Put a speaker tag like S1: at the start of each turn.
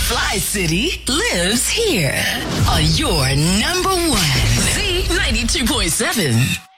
S1: Fly City lives here on your number one Z92.7.